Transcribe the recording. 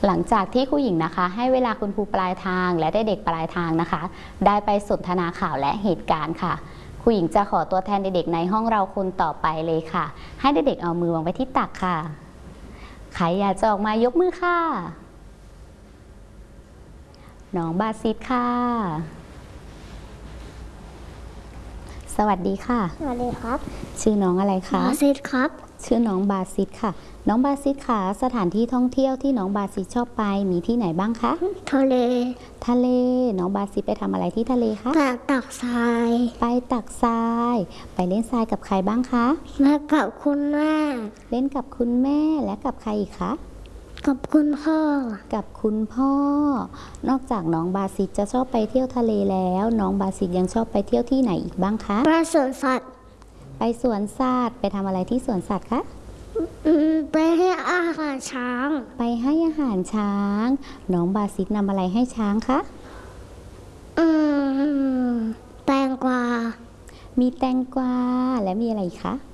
หลังจากที่ครูหญิงนะคะให้เวลาคุณครูปลายทางและเด็กๆปลายทางนะคะได้ไปสนทนาข่าวและเหตุการณ์ค่ะครูหญิงจะขอตัวแทนเด็กๆในห้องเราคนต่อไปเลยค่ะให้เด็กๆเอามือวางไว้ที่ตักค่ะใครอยากจะออกมายกมือค่ะน้องบาซิดค่ะสวัสดีค่ะสวัสดีครับชื่อน้องอะไรคะบาซิดครับชื่อน้องบาซิดค่ะน้องบาซิดค่ะสถานที่ท่องเที่ยวที่น้องบาซิดชอบไปมีที่ไหนบ้างคะทะเลน้องบาซิดไปทำอะไรที่ทะเลคะไปตักทรายไปตักทรายไปเล่นทรายกับใครบ้างคะและกับคุณแม่เล่นกับคุณแม่และกับใครอีกคะกับคุณพ่อกับคุณพ่อนอกจากน้องบาซิดจะชอบไปเที่ยวทะเลแล้วน้องบาซิดยังชอบไปเที่ยวที่ไหนอีกบ้างคะไปสวนสัตว์ไปสวนสัตว์ไปทำอะไรที่สวนสัตว์คะไปให้อาหารช้างไปให้อาหารช้างน้องบาซิดนำอะไรให้ช้างคะแตงกวามีแตงกวาและมีอะไรอีกคะ